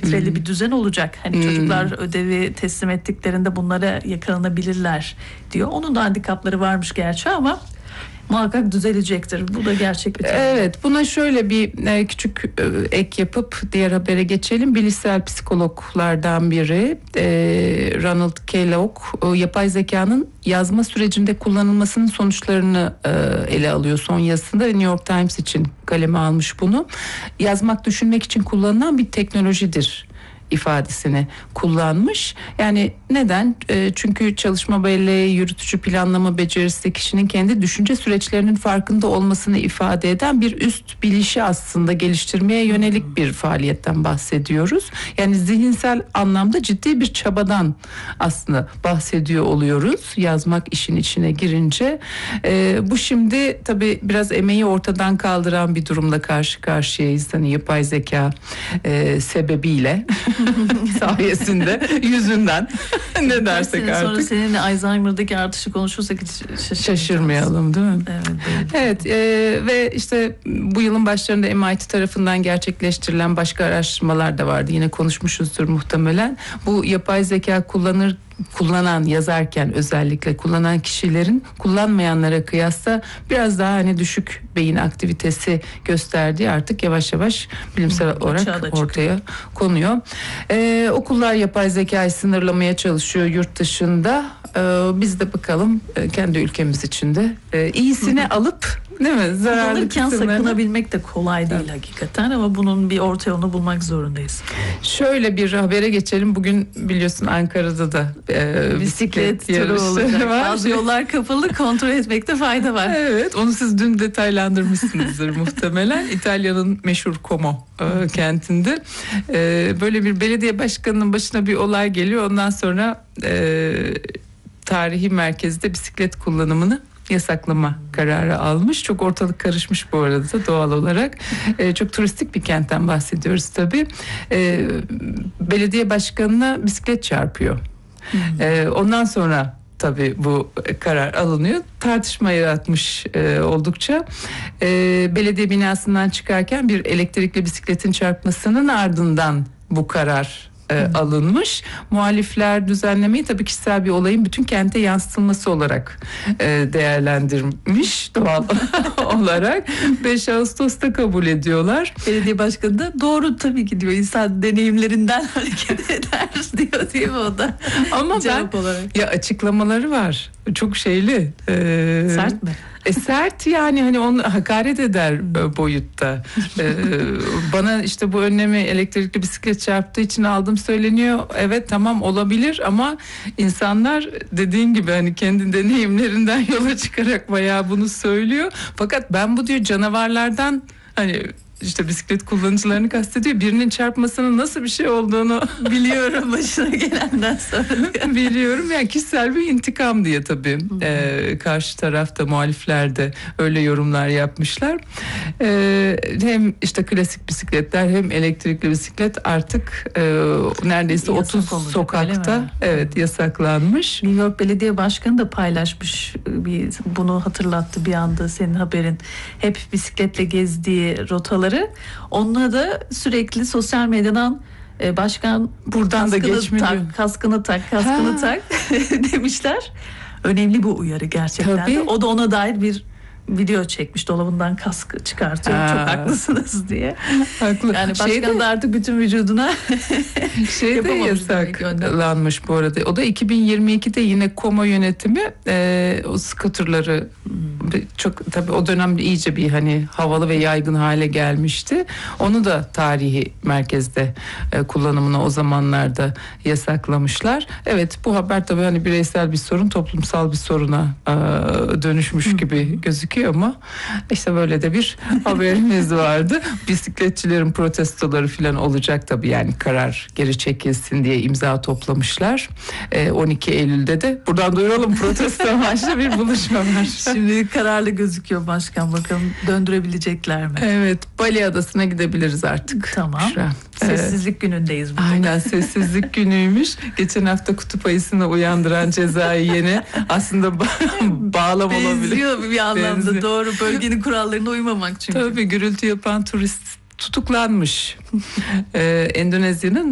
filtreli bir düzen olacak. Hani çocuklar ödevi teslim ettiklerinde bunlara yakalanabilirler diyor. Onun da handikapları varmış gerçi ama muhakkak düzelecektir. Bu da gerçek bir tehlike. Evet, buna şöyle bir küçük ek yapıp diğer habere geçelim. Bilişsel psikologlardan biri Ronald Kellogg yapay zekanın yazma sürecinde kullanılmasının sonuçlarını ele alıyor son yazısında ve New York Times için kaleme almış bunu. Yazmak düşünmek için kullanılan bir teknolojidir ifadesini kullanmış. Yani neden? Çünkü çalışma belleği, yürütücü planlama becerisi kişinin kendi düşünce süreçlerinin farkında olmasını ifade eden bir üst bilişi aslında geliştirmeye yönelik bir faaliyetten bahsediyoruz. Yani zihinsel anlamda ciddi bir çabadan aslında bahsediyor oluyoruz yazmak işin içine girince. Bu şimdi tabii biraz emeği ortadan kaldıran bir durumla karşı karşıyayız. Hani yapay zeka sebebiyle sayesinde, yüzünden ne dersek artık. Sonra seninle Alzheimer'daki artışı konuşursak hiç şaşırmayalım değil mi? Evet. Ve işte bu yılın başlarında MIT tarafından gerçekleştirilen başka araştırmalar da vardı. Yine konuşmuşuzdur muhtemelen. Bu yapay zeka kullanan, yazarken özellikle kullanan kişilerin kullanmayanlara kıyasla biraz daha hani düşük beyin aktivitesi gösterdiği artık yavaş yavaş bilimsel olarak ortaya konuyor. Okullar yapay zekayı sınırlamaya çalışıyor yurt dışında. Biz de bakalım kendi ülkemiz içinde iyisini alıp, değil mi? Zararlı kısımlarını sakınabilmek de kolay değil hakikaten ama bunun bir orta yolunu bulmak zorundayız. Şöyle bir habere geçelim. Bugün biliyorsun Ankara'da da bisiklet yarışı var. Bazı yollar kapalı, kontrol etmekte fayda var. Evet, onu siz dün detaylandırmışsınızdır muhtemelen. İtalya'nın meşhur Como kentinde böyle bir belediye başkanının başına bir olay geliyor. Ondan sonra tarihi merkezde bisiklet kullanımını yasaklama kararı almış. Çok ortalık karışmış bu arada da doğal olarak. Çok turistik bir kentten bahsediyoruz tabii. Belediye başkanına bisiklet çarpıyor. Ondan sonra tabii bu karar alınıyor. Tartışma yaratmış oldukça. Belediye binasından çıkarken bir elektrikli bisikletin çarpmasının ardından bu karar alınmış. Muhalifler düzenlemeyi tabii kişisel bir olayın bütün kente yansıtılması olarak değerlendirmiş doğal olarak. 5 Ağustos'ta kabul ediyorlar. Belediye başkanı da doğru tabii ki diyor. İnsan deneyimlerinden hareket eder diyor değil mi o da? Ama cevap olarak. Ya açıklamaları var. Çok şeyli. Sert mi? Sert yani hani onu hakaret eder boyutta. Bana işte bu önlemi elektrikli bisiklet çarptığı için aldım söyleniyor. Evet tamam olabilir ama insanlar dediğin gibi hani kendi deneyimlerinden yola çıkarak bayağı bunu söylüyor. Fakat ben bu diyor canavarlardan hani işte bisiklet kullanıcılarını kastediyor. Birinin çarpmasının nasıl bir şey olduğunu biliyorum başına gelenden sonra. Biliyorum yani kişisel bir intikam diye tabii. Karşı tarafta muhalifler de öyle yorumlar yapmışlar. Hem işte klasik bisikletler hem elektrikli bisiklet artık neredeyse 30 olacak, sokakta yasaklanmış. New York Belediye Başkanı da paylaşmış bunu hatırlattı bir anda senin haberin. Hep bisikletle gezdiği rotaları. Onunla da sürekli sosyal medyadan başkan buradan da geçmiyor. Kaskını tak demişler. Önemli bu uyarı gerçekten. Tabii. O da ona dair bir video çekmiş, dolabından kaskı çıkartıyor. Çok haklısınız diye. Haklı. Yani başkan da artık bütün vücuduna de yasaklanmış bu arada. O da 2022'de yine Como yönetimi o scooterları çok tabii o dönem iyice bir hani havalı ve yaygın hale gelmişti. Onu da tarihi merkezde kullanımını o zamanlarda yasaklamışlar. Evet bu haber tabii hani bireysel bir sorun, toplumsal bir soruna dönüşmüş gibi gözüküyor ama işte böyle de bir haberimiz vardı. Bisikletçilerin protestoları falan olacak tabii yani karar geri çekilsin diye imza toplamışlar. 12 Eylül'de de buradan duyuralım protesto amaçlı bir buluşma var. Şimdi kararlı gözüküyor başkan, bakalım döndürebilecekler mi? Evet, Bali Adası'na gidebiliriz artık. Tamam. Sessizlik günündeyiz bugün. Aynen sessizlik günüymüş. Geçen hafta kutup ayısını uyandıran cezayı yeni aslında bağlam olabilir. Benziyor bir anlamda doğru, bölgenin kurallarına uymamak çünkü. Tabii gürültü yapan turist tutuklanmış. Endonezya'nın